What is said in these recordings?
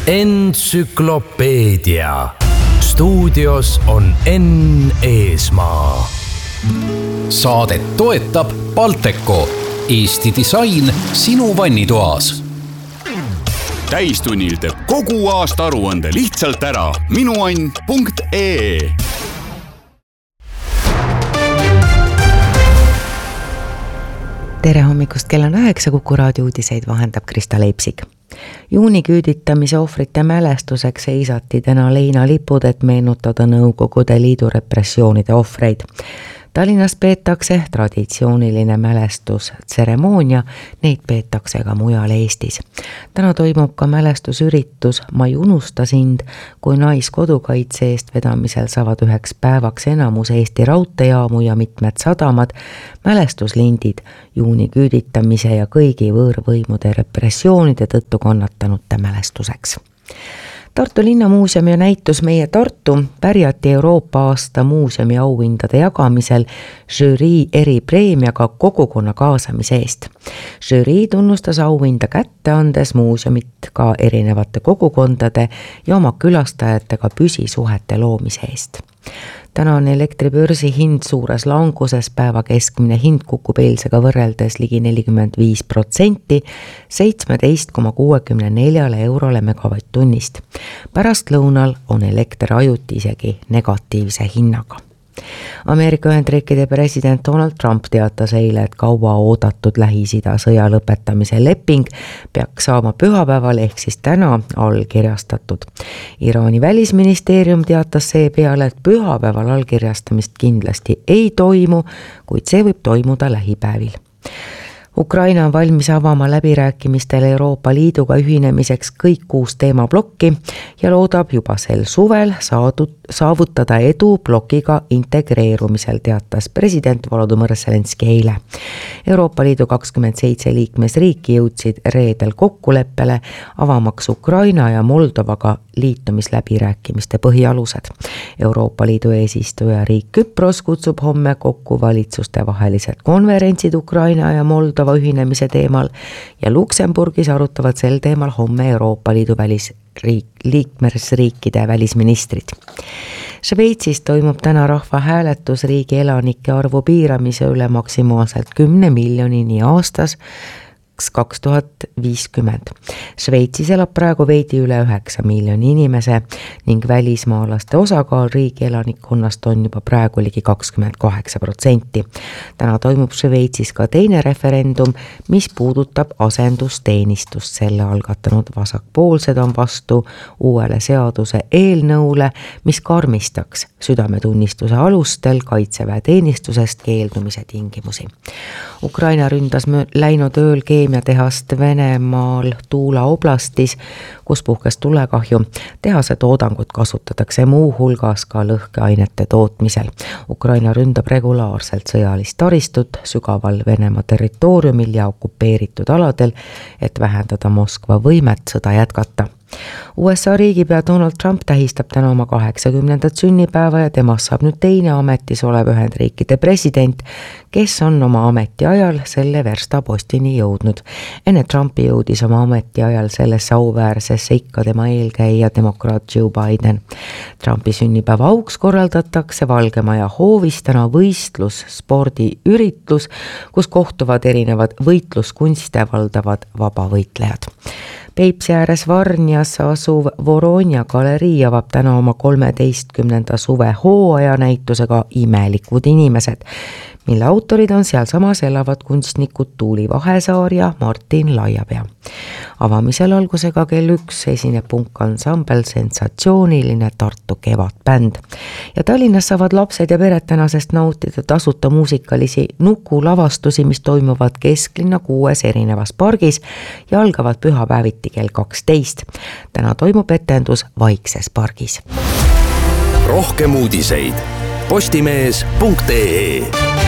Entsüklopeedia. Stuudios on Enn Eesmaa. Saadet toetab Balteco, Eesti disain sinu vannitoas. Täistunnil teeb kogu aasta aruande lihtsalt ära minuann.ee. Tere hommikust, kell on 9, Kuku raadio uudiseid vahendab Krista Leipsik. Juuni küüditamise ohvrite mälestuseks seisati täna leinalipud, et meenutada Nõukogude Liidu repressioonide ohvreid. Tallinnas peetakse traditsiooniline mälestustseremoonia, neid peetakse ka mujal Eestis. Täna toimub ka mälestusüritus Ma ei unusta sind, kui naiskodukaitse eest vedamisel saavad üheks päevaks enamus Eesti raudteejaamu ja mitmed sadamad, mälestuslindid juuni küüditamise ja kõigi võõrvõimude repressioonide tõttu kannatanute mälestuseks. Tartu linnamuuseumi näitus Meie Tartu pärjati Euroopa aasta muuseumi auhindade jagamisel žürii eripreemiaga kogukonna kaasamise eest. Žürii tunnustas auhinda kätte andes muuseumit ka erinevate kogukondade ja oma külastajatega püsisuhete loomise eest. Täna on elektribörsi hind suures languses, päeva keskmine hind kukub eilsega võrreldes ligi 45%, 17,64 eurole megavatt-tunnist. Pärast lõunal on elekter ajuti isegi negatiivse hinnaga. Ameerika Ühendriikide president Donald Trump teatas eile, et kaua oodatud Lähis-Ida sõja lõpetamise leping peaks saama pühapäeval ehk siis täna allkirjastatud. Iraani välisministeerium teatas seepeale, et pühapäeval allkirjastamist kindlasti ei toimu, kuid see võib toimuda lähipäevil. Ukraina on valmis avama läbirääkimistel Euroopa Liiduga ühinemiseks kõik 6 teemablokki ja loodab juba sel suvel saavutada edu blokiga integreerumisel, teatas president Volodõmõr Zelenski eile. Euroopa Liidu 27 liikmesriiki jõudsid reedel kokkuleppele avamaks Ukraina ja Moldovaga liitumisläbirääkimiste põhialused. Euroopa Liidu eesistuja riik Küpros kutsub homme kokku valitsuste vahelised konverentsid Ukraina ja Moldova ühinemise teemal ja Luksemburgis arutavad sel teemal homme Euroopa Liidu liikmesriikide välisministrid. Šveitsis toimub täna rahvahääletus riigi elanike arvu piiramise üle maksimaalselt 10 miljonini aastas 2050. Šveitsis elab praegu veidi üle 9 miljoni inimese ning välismaalaste osakaal riigi elanikkonnast on juba praegu ligi 28%. Täna toimub Šveitsis ka teine referendum, mis puudutab asendusteenistust. Selle algatanud vasakpoolsed on vastu uuele seaduse eelnõule, mis karmistaks südametunnistuse alustel kaitseväeteenistusest keeldumise tingimusi. Ukraina ründas läinud ööl keemiatehast Venemaal Tuula oblastis, kus puhkes tulekahju. Tehase toodangut kasutatakse muu hulgas ka lõhkeainete tootmisel. Ukraina ründab regulaarselt sõjalist taristut sügaval Venemaa territooriumil ja okupeeritud aladel, et vähendada Moskva võimet sõda jätkata. USA riigipea Donald Trump tähistab täna oma 80. sünnipäeva ja temast saab nüüd teine ametis olev Ühendriikide president, kes on oma ametiajal selle verstapostini jõudnud. Enne Trumpi jõudis oma ametiajal sellesse auväärsesse ikka tema eelkäija demokraat Joe Biden. Trumpi sünnipäeva auks korraldatakse Valgemaja hoovis täna võistlus, spordiüritlus, kus kohtuvad erinevad võitluskunste valdavad vabavõitlejad. Peipsi ääres Varnjas asuv Voronia galerii avab täna oma 13. suve hooaja näitusega Imelikud inimesed, mille autorid on sealsamas elavad kunstnikud Tuuli Vahesaar ja Martin Laiapea. Avamisel algusega kell 1 esineb punkansambel Sensatsiooniline Tartu kevadbänd. Ja Tallinnas saavad lapsed ja pered tänasest nautida tasuta muusikalisi nukulavastusi, mis toimuvad kesklinna 6 erinevas pargis ja algavad pühapäeviti kell 12. Täna toimub etendus Vaikses pargis. Rohkem uudiseid postimees.ee.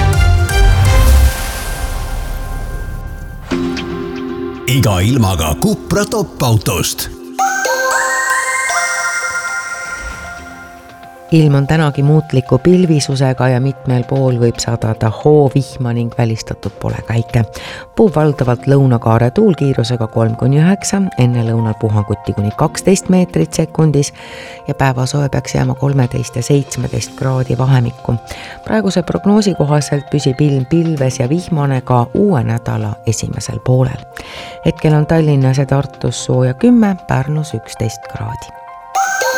Iga ilmaga Cupra top-autost. ilm on tänagi muutliku pilvisusega ja mitmel pool võib sadada hoovihma ning välistatud pole käike. Puhub valdavalt lõunakaare tuulkiirusega 3-9, enne lõunal puhanguti kuni 12 meetrit sekundis ja päevasoe peaks jääma 13 ja 17 kraadi vahemikku. Praeguse prognoosi kohaselt püsib ilm pilves ja vihmane ka uue nädala esimesel poolel. Hetkel on Tallinnas ja Tartus sooja 10, Pärnus 11 kraadi.